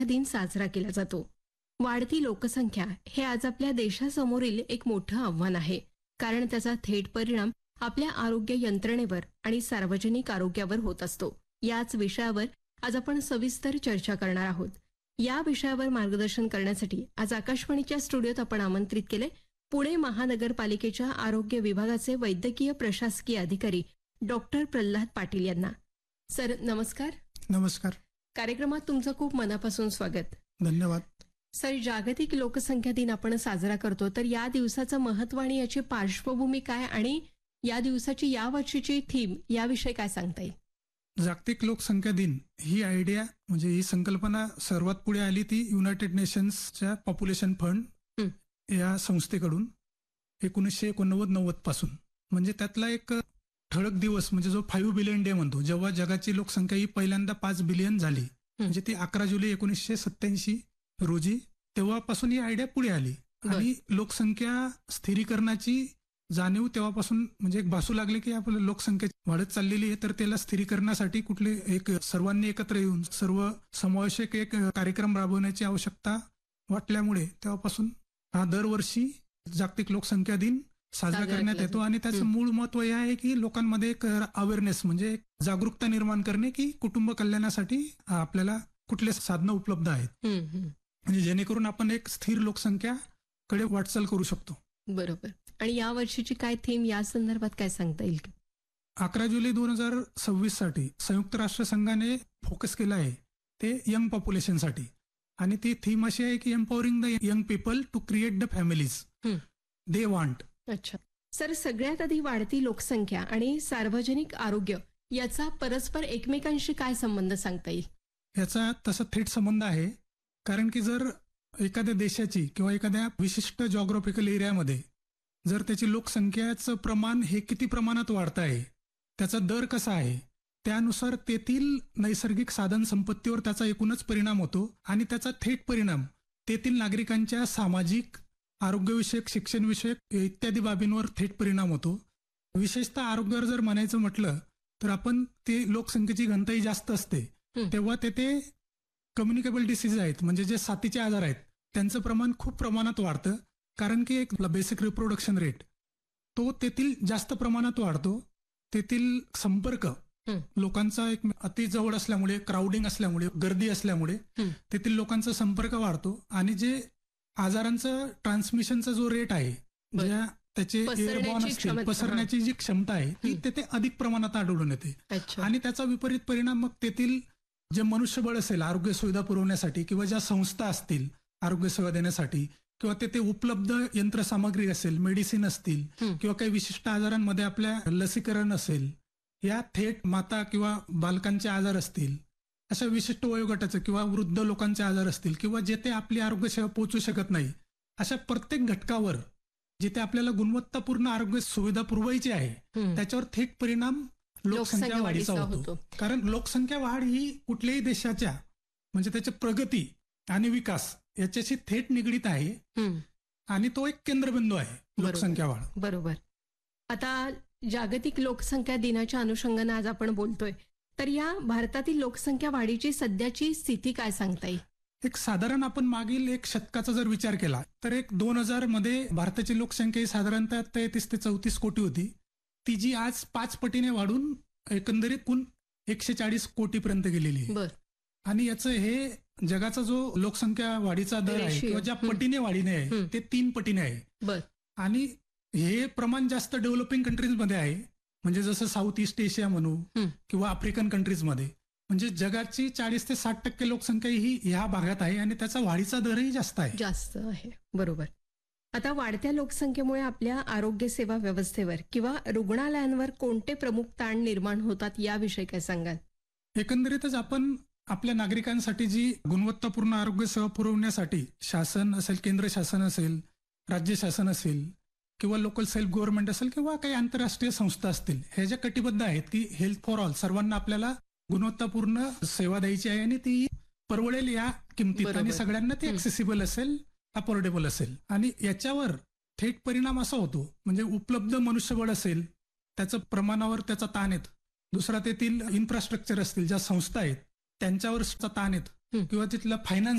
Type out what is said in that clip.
दिन साजरा केला जातो. वाढती लोकसंख्या हे आज आपल्या देशासमोरील एक मोठं आव्हान आहे, कारण त्याचा थेट परिणाम आपल्या आरोग्य यंत्रणेवर आणि सार्वजनिक आरोग्यावर होत असतो. याच विषयावर आज आपण सविस्तर चर्चा करणार आहोत. या विषयावर मार्गदर्शन करण्यासाठी आज आकाशवाणीच्या स्टुडिओत आपण आमंत्रित केले पुणे महानगरपालिकेच्या आरोग्य विभागाचे वैद्यकीय प्रशासकीय अधिकारी डॉक्टर प्रल्हाद पाटील यांना. सर नमस्कार. नमस्कार. कार्यक्रमात तुमचं खूप मनापासून स्वागत. धन्यवाद. सर, जागतिक लोकसंख्या दिन आपण साजरा करतो, तर या दिवसाचं महत्व आणि याची पार्श्वभूमी काय आणि या दिवसाची या वर्षीची थीम याविषयी काय सांगता येईल? जागतिक लोकसंख्या दिन ही आयडिया म्हणजे ही संकल्पना सर्वात पुढे आली ती युनायटेड नेशन्सच्या पॉप्युलेशन फंड या संस्थेकडून 1989 पासून. म्हणजे त्यातला एक ठळक दिवस म्हणजे जो 5 बिलियन डे म्हणतो, जेव्हा जगाची लोकसंख्या ही पहिल्यांदा 5 बिलियन झाली, म्हणजे ती 11 जुलै 1987 रोजी, तेव्हापासून ही आयडिया पुढे आली. आणि लोकसंख्या स्थिरीकरणाची जाणीव तेव्हापासून म्हणजे एक भासू लागले की आपलं लोकसंख्या वाढत चाललेली आहे, तर त्याला स्थिरीकरणासाठी कुठले एक सर्वांनी एकत्र येऊन सर्व समावेशक एक कार्यक्रम राबवण्याची आवश्यकता वाटल्यामुळे तेव्हापासून हा दरवर्षी जागतिक लोकसंख्या दिन साजरा करण्यात येतो. आणि त्याचं मूळ महत्व हे आहे की लोकांमध्ये एक अवेअरनेस म्हणजे जागरूकता निर्माण करणे की कुटुंब कल्याणासाठी आपल्याला कुठले साधनं उपलब्ध आहेत, म्हणजे जेणेकरून आपण एक स्थिर लोकसंख्याकडे वाटचाल करू शकतो. बरोबर. आणि या वर्षीची काय थीम या संदर्भात काय सांगता येईल? 11 जुलै 2026 साठी संयुक्त राष्ट्र संघाने फोकस केला आहे ते यंग पॉप्युलेशनसाठी. आणि ती थीम अशी आहे की empowering the young people to create the families they want. अच्छा सर, सगळ्यात आधी वाढती लोकसंख्या आणि सार्वजनिक आरोग्य याचा परस्पर एकमेकांशी काय संबंध सांगता येईल? याचा तसा थेट संबंध आहे, कारण की जर एखाद्या देशाची किंवा एखाद्या विशिष्ट जॉग्राफिकल एरियामध्ये जर त्याची लोकसंख्याचं प्रमाण हे किती प्रमाणात वाढत आहे, त्याचा दर कसा आहे, त्यानुसार तेथील नैसर्गिक साधन संपत्तीवर त्याचा एकूणच परिणाम होतो. आणि त्याचा थेट परिणाम तेथील नागरिकांच्या सामाजिक, आरोग्यविषयक, शिक्षणविषयक इत्यादी बाबींवर थेट परिणाम होतो. विशेषतः आरोग्यावर जर म्हणायचं म्हटलं तर आपण ते लोकसंख्येची घनताही जास्त असते तेव्हा तेथे कम्युनिकेबल डिसीज आहेत, म्हणजे जे साथीचे आजार आहेत, त्यांचं प्रमाण खूप प्रमाणात वाढतं. कारण की एक बेसिक रिप्रोडक्शन रेट तो तेथील जास्त प्रमाणात वाढतो. तेथील संपर्क लोकांचा एक अति जवळ असल्यामुळे, क्राउडिंग असल्यामुळे, गर्दी असल्यामुळे तेथील लोकांचा संपर्क वाढतो. आणि जे आजारांचं ट्रान्समिशनचा जो रेट आहे, ज्या त्याचे एअरबॉर्न असतील, पसरण्याची जी क्षमता आहे ती तेथे अधिक प्रमाणात आढळून येते. आणि त्याचा विपरीत परिणाम मग तेथील जे मनुष्यबळ असेल आरोग्य सुविधा पुरवण्यासाठी, किंवा ज्या संस्था असतील आरोग्य सेवा देण्यासाठी, किंवा तेथे उपलब्ध यंत्रसामग्री असेल, मेडिसिन असतील, किंवा काही विशिष्ट आजारांमध्ये आपल्या लसीकरण असेल, या थेट माता किंवा बालकांचे आजार असतील, अशा विशिष्ट वयोगटाचे किंवा वृद्ध लोकांचे आजार असतील, किंवा जेथे आपली आरोग्य सेवा पोहोचू शकत नाही, अशा प्रत्येक घटकावर जिथे आपल्याला गुणवत्तापूर्ण आरोग्य सुविधा पुरवायची आहे त्याच्यावर थेट परिणाम लोकसंख्या वाढीचा होतो. कारण लोकसंख्या वाढ ही कुठल्याही देशाच्या म्हणजे त्याची प्रगती आणि विकास याच्याशी थेट निगडीत आहे. आणि तो एक केंद्रबिंदू आहे लोकसंख्या वाढ. बरोबर. आता जागतिक लोकसंख्या दिनाच्या अनुषंगाने आज आपण बोलतोय, तर या भारतातील लोकसंख्या वाढीची सध्याची स्थिती काय सांगता येईल? एक साधारण आपण मागील एक शतकाचा जर विचार केला तर एक 2000 मध्ये भारताची लोकसंख्या ही साधारणतः 33 ते 34 कोटी होती. ती जी आज 5 पटीने वाढून एकंदरीत एकूण 140 कोटीपर्यंत गेलेली आहे. आणि याचं हे जगाचा जो लोकसंख्या वाढीचा दर आहे किंवा ज्या पटीने वाढीने आहे ते 3 पटीने आहे. आणि हे प्रमाण जास्त डेव्हलपिंग कंट्रीजमध्ये आहे, म्हणजे जसं साऊथ ईस्ट एशिया म्हणू किंवा आफ्रिकन कंट्रीजमध्ये. म्हणजे जगाची 40 ते 60% लोकसंख्या ही ह्या भागात आहे आणि त्याचा वाढीचा दरही जास्त आहे. बरोबर. आता वाढत्या लोकसंख्येमुळे आपल्या आरोग्य सेवा व्यवस्थेवर किंवा रुग्णालयांवर कोणते प्रमुख ताण निर्माण होतात याविषयी काय सांगाल? एकंदरीतच आपण आपल्या नागरिकांसाठी जी गुणवत्तापूर्ण आरोग्य सेवा पुरवण्यासाठी शासन असेल, केंद्र शासन असेल, राज्य शासन असेल, किंवा लोकल सेल्फ गव्हर्नमेंट असेल, किंवा काही आंतरराष्ट्रीय संस्था असतील, हे ज्या कटिबद्ध आहेत की हेल्थ फॉर ऑल, सर्वांना आपल्याला गुणवत्तापूर्ण सेवा द्यायची आहे आणि ती परवडेल या किमतीत आणि सगळ्यांना ती ऍक्सेसिबल असेल, अफोर्डेबल असेल. आणि याच्यावर थेट परिणाम असा होतो म्हणजे उपलब्ध मनुष्यबळ असेल त्याचं प्रमाणावर त्याचा ताण येतो. दुसरा तेथील इन्फ्रास्ट्रक्चर असतील, ज्या संस्था आहेत त्यांच्यावर ताण येतो. हं. किंवा तिथला फायनान्स